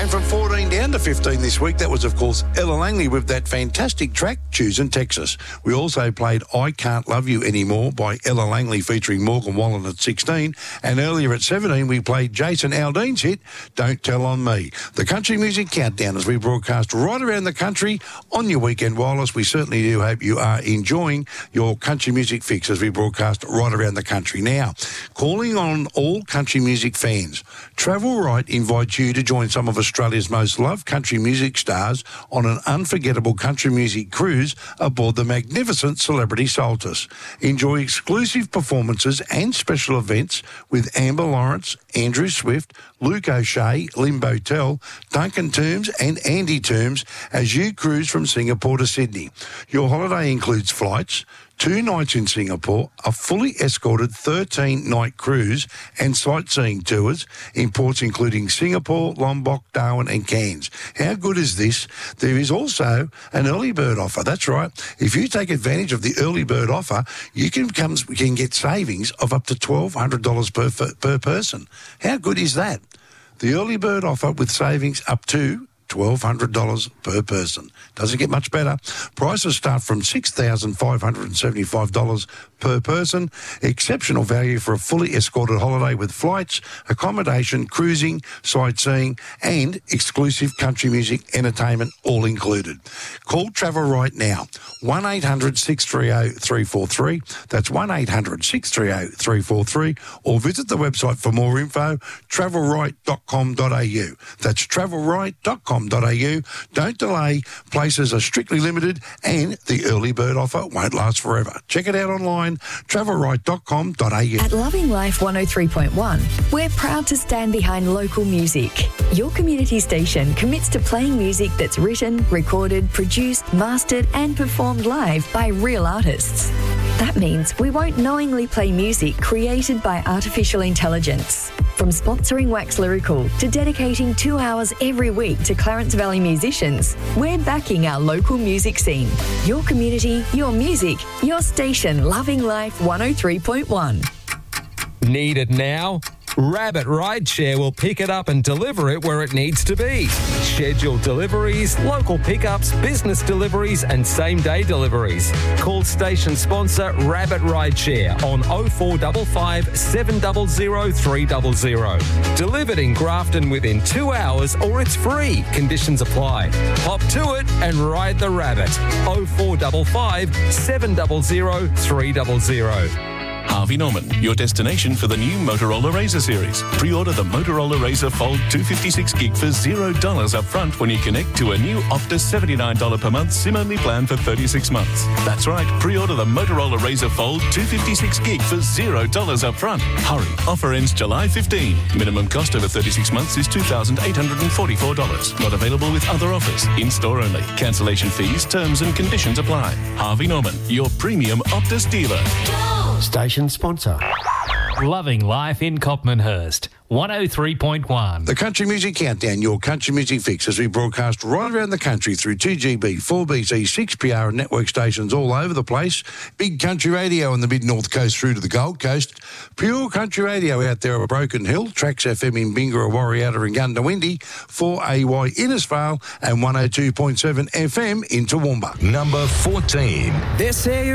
And from 14 down to 15 this week, that was, of course, Ella Langley with that fantastic track, Choosing Texas. We also played I Can't Love You Anymore by Ella Langley featuring Morgan Wallen at 16. And earlier at 17, we played Jason Aldean's hit, Don't Tell On Me. The Country Music Countdown as we broadcast right around the country on your weekend wireless. We certainly do hope you are enjoying your country music fix as we broadcast right around the country. Now, calling on all country music fans, Travel Right invites you to join some of Australia's most loved country music stars on an unforgettable country music cruise aboard the magnificent Celebrity Solstice. Enjoy exclusive performances and special events with Amber Lawrence, Andrew Swift, Luke O'Shea, Limbo Tell, Duncan Toombs and Andy Toombs as you cruise from Singapore to Sydney. Your holiday includes flights, 2 nights in Singapore, a fully escorted 13-night cruise and sightseeing tours in ports including Singapore, Lombok, Darwin and Cairns. How good is this? There is also an early bird offer. That's right. If you take advantage of the early bird offer, you can get savings of up to $1,200 per person. How good is that? The early bird offer with savings up to $1,200 per person. Doesn't get much better. Prices start from $6,575 per person. Exceptional value for a fully escorted holiday with flights, accommodation, cruising, sightseeing and exclusive country music entertainment all included. Call Travel Right now. 1-800-630-343. That's 1-800-630-343 or visit the website for more info, travelright.com.au. That's travelright.com.au. Don't delay. Places are strictly limited and the early bird offer won't last forever. Check it out online, travelright.com.au. At Loving Life 103.1, we're proud to stand behind local music. Your community station commits to playing music that's written, recorded, produced, mastered and performed live by real artists. That means we won't knowingly play music created by artificial intelligence. From sponsoring Wax Lyrical to dedicating 2 hours every week to Clarence Valley musicians, we're backing our local music scene. Your community, your music, your station, Loving Life 103.1. Need it now? Rabbit Rideshare will pick it up and deliver it where it needs to be. Scheduled deliveries, local pickups, business deliveries and same-day deliveries. Call station sponsor Rabbit Rideshare on 0455 700 300. Delivered in Grafton within 2 hours or it's free. Conditions apply. Hop to it and ride the rabbit. 0455 700 300. Harvey Norman, your destination for the new Motorola Razr series. Pre-order the Motorola Razr Fold 256 gig for $0 up front when you connect to a new Optus $79 per month SIM-only plan for 36 months. That's right, pre-order the Motorola Razr Fold 256 gig for $0 up front. Hurry, offer ends July 15. Minimum cost over 36 months is $2,844. Not available with other offers. In-store only. Cancellation fees, terms and conditions apply. Harvey Norman, your premium Optus dealer. Station sponsor. Loving Life in Copmanhurst, 103.1. The Country Music Countdown, your country music fix, as we broadcast right around the country through 2GB, 4BC, 6PR and network stations all over the place. Big country radio on the mid-north coast through to the Gold Coast. Pure country radio out there at Broken Hill. Trax FM in Bingara, Warriata and Gundawindi. 4AY Innisfail and 102.7 FM in Toowoomba. Number 14. This here